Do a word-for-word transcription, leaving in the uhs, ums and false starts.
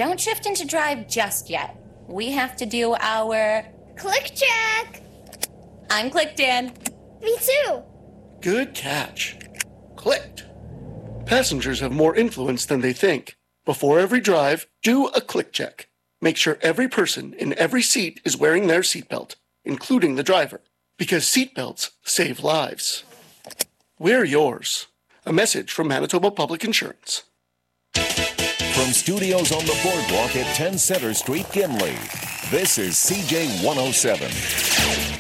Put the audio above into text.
don't shift into drive just yet. We have to do our... Click check! I'm clicked in. Me too. Good catch. Clicked. Passengers have more influence than they think. Before every drive, do a click check. Make sure every person in every seat is wearing their seatbelt, including the driver, because seatbelts save lives. Wear yours. A message from Manitoba Public Insurance. From studios on the boardwalk at ten Center Street, Gimli, this is C J one oh seven.